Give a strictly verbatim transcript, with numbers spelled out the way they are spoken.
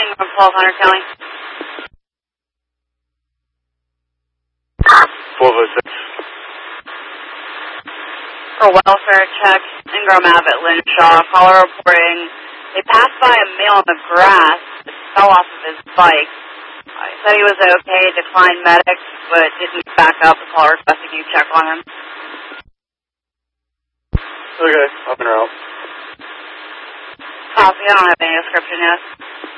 from twelve hundred County. twelve oh six. For welfare check, Ingram Abbott Linshaw. Caller reporting they passed by a male in the grass that fell off of his bike. Uh, he said he was okay, declined medics, but didn't back up. The caller requested you check on him. Okay, up and out. Copy, I don't have any description yet.